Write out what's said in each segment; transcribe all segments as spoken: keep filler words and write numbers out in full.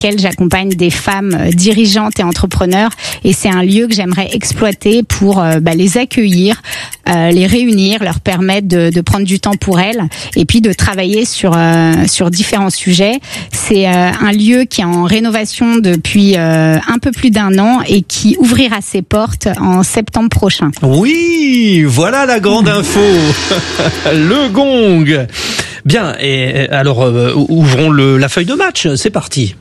lequel j'accompagne des femmes dirigeantes et entrepreneurs, et c'est un lieu que j'aimerais exploiter pour euh, bah, les accueillir, euh, les réunir, leur permettre de, de prendre du temps pour elles et puis de travailler sur euh, sur différents sujets. C'est euh, un lieu qui est en rénovation depuis euh, un peu plus d'un an et qui ouvrira ses portes en septembre prochain. Oui, voilà la grande info. Le gong. Bien, et alors euh, ouvrons le, la feuille de match, c'est parti.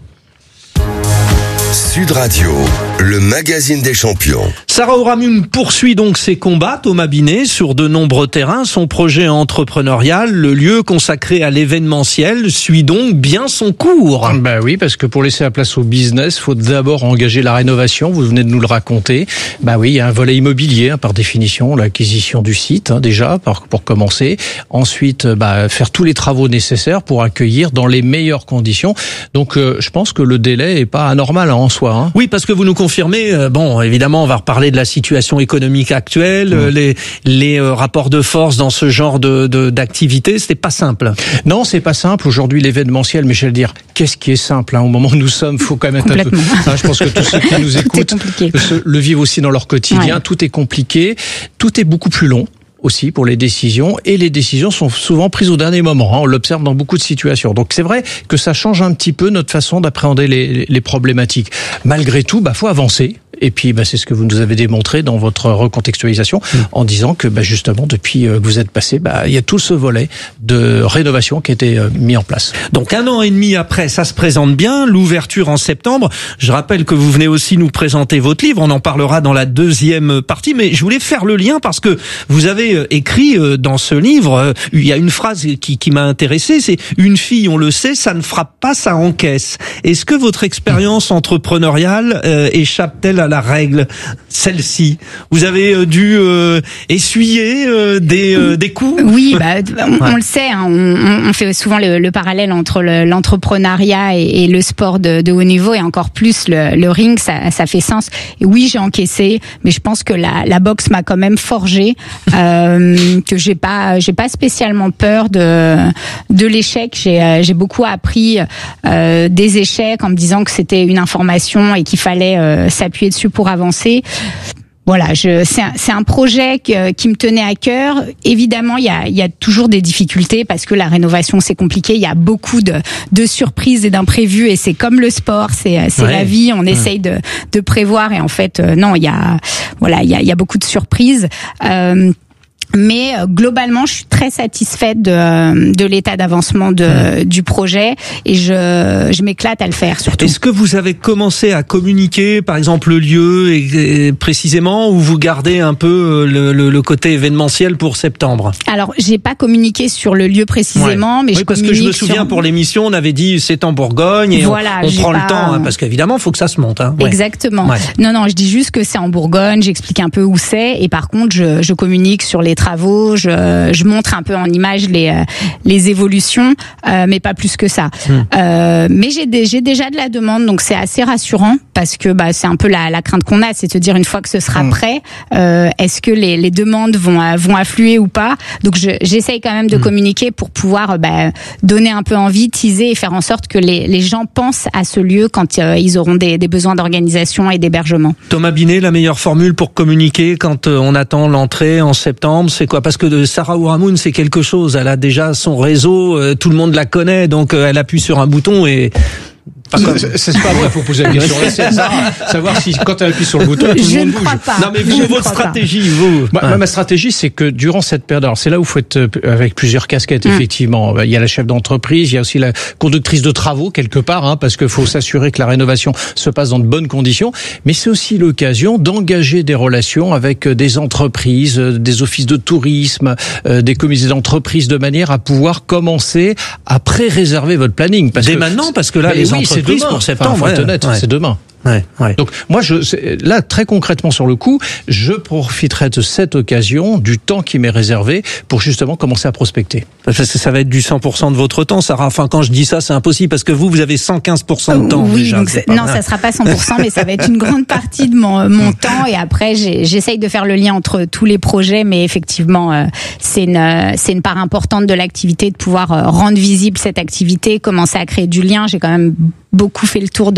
Sud Radio, le magazine des champions. Sarah Oramune poursuit donc ses combats, Thomas Binet, sur de nombreux terrains. Son projet entrepreneurial, le lieu consacré à l'événementiel, suit donc bien son cours. Ben oui, parce que pour laisser la place au business, il faut d'abord engager la rénovation. Vous venez de nous le raconter. Ben oui, il y a un volet immobilier, hein, par définition, l'acquisition du site, hein, déjà, pour, pour commencer. Ensuite, ben, faire tous les travaux nécessaires pour accueillir dans les meilleures conditions. Donc, euh, je pense que le délai est pas anormal, hein, en soi. Hein. Oui, parce que vous nous confirmez, euh, bon, évidemment, on va reparler de la situation économique actuelle, mmh. les les euh, rapports de force dans ce genre de, de d'activité, c'était pas simple. Non, c'est pas simple. Aujourd'hui, l'événementiel, mais je vais le dire, qu'est-ce qui est simple, hein, au moment où nous sommes, faut quand même être un peu. Hein, je pense que tous ceux qui nous écoutent le vivent aussi dans leur quotidien. Ouais. Tout est compliqué, tout est beaucoup plus long aussi pour les décisions, et les décisions sont souvent prises au dernier moment, hein, on l'observe dans beaucoup de situations. Donc c'est vrai que ça change un petit peu notre façon d'appréhender les, les problématiques. Malgré tout, bah faut avancer. Et puis, bah, c'est ce que vous nous avez démontré dans votre recontextualisation, mmh. en disant que, bah, justement, depuis que vous êtes passé, bah, il y a tout ce volet de rénovation qui a été mis en place. Donc, un an et demi après, ça se présente bien. L'ouverture en septembre. Je rappelle que vous venez aussi nous présenter votre livre. On en parlera dans la deuxième partie. Mais je voulais faire le lien parce que vous avez écrit dans ce livre, il y a une phrase qui, qui m'a intéressé, c'est « Une fille, on le sait, ça ne frappe pas, ça encaisse ». Est-ce que votre expérience entrepreneuriale euh, échappe-t-elle à la règle, celle-ci? Vous avez dû euh, essuyer euh, des, euh, des coups? Oui, bah, on, ouais. on le sait, hein, on, on fait souvent le, le parallèle entre le, l'entrepreneuriat et, et le sport de, de haut niveau, et encore plus le, le ring, ça, ça fait sens. Et oui, j'ai encaissé, mais je pense que la, la boxe m'a quand même forgé, euh, que j'ai pas, j'ai pas spécialement peur de, de l'échec. J'ai, j'ai beaucoup appris euh, des échecs en me disant que c'était une information et qu'il fallait euh, s'appuyer dessus pour avancer. Voilà, je, c'est, un, c'est un projet que, qui me tenait à cœur. Évidemment, il y a, il y a toujours des difficultés parce que la rénovation, c'est compliqué. Il y a beaucoup de, de surprises et d'imprévus, et c'est comme le sport, c'est, c'est ouais. la vie. On mmh. essaye de, de prévoir, et en fait, euh, non, il y a, voilà, il y a, il y a beaucoup de surprises. Euh, Mais euh, globalement, je suis très satisfaite de, de l'état d'avancement de, mmh. du projet, et je, je m'éclate à le faire surtout. Est-ce que vous avez commencé à communiquer, par exemple, le lieu et, et précisément, ou vous gardez un peu le, le, le côté événementiel pour septembre? Alors, j'ai pas communiqué sur le lieu précisément, ouais. mais oui, je parce que je me souviens sur... pour l'émission, on avait dit c'est en Bourgogne, et voilà, on, on prend pas... le temps, hein, parce qu'évidemment, il faut que ça se monte. Hein. Ouais. Exactement. Ouais. Non, non, je dis juste que c'est en Bourgogne. J'explique un peu où c'est, et par contre, je, je communique sur les travaux, je, je montre un peu en image les les évolutions, euh, mais pas plus que ça. Mmh. Euh, mais j'ai, j'ai déjà de la demande, donc c'est assez rassurant, parce que bah c'est un peu la, la crainte qu'on a, c'est de se dire une fois que ce sera mmh. prêt, euh, est-ce que les, les demandes vont vont affluer ou pas. Donc je, j'essaye quand même de mmh. communiquer pour pouvoir bah, donner un peu envie, teaser et faire en sorte que les les gens pensent à ce lieu quand euh, ils auront des, des besoins d'organisation et d'hébergement. Thomas Binet, la meilleure formule pour communiquer quand on attend l'entrée en septembre, c'est quoi? Parce que de Sarah Oramune, c'est quelque chose. Elle a déjà son réseau, euh, tout le monde la connaît, donc euh, elle appuie sur un bouton et... C'est, c'est pas vrai, il faut poser la question. C'est ça, savoir si quand elle appuie sur le bouton, tout je le monde ne crois bouge. Pas. Non mais vous, je votre stratégie, pas. vous. Moi, ouais. Ma stratégie, c'est que durant cette période, alors c'est là où il faut être avec plusieurs casquettes, mmh. effectivement. Il y a la chef d'entreprise, il y a aussi la conductrice de travaux quelque part, hein, parce qu'il faut s'assurer que la rénovation se passe dans de bonnes conditions. Mais c'est aussi l'occasion d'engager des relations avec des entreprises, des offices de tourisme, des comités d'entreprise, de manière à pouvoir commencer à pré-réserver votre planning. Parce Dès que, maintenant, parce que là, les oui, entreprises pour septembre, enfin, faut être honnête, ouais. c'est demain. Ouais, ouais. Donc moi, je, là, très concrètement sur le coup, je profiterai de cette occasion, du temps qui m'est réservé, pour justement commencer à prospecter. Parce que ça va être du cent pour cent de votre temps, Sarah. Enfin, quand je dis ça, c'est impossible, parce que vous, vous avez cent quinze pour cent de temps. Oui, déjà, donc non, ça sera pas cent pour cent, mais ça va être une grande partie de mon, mon temps. Et après, j'ai, j'essaye de faire le lien entre tous les projets, mais effectivement, euh, c'est une, c'est une part importante de l'activité, de pouvoir euh, rendre visible cette activité, commencer à créer du lien. J'ai quand même beaucoup fait le tour de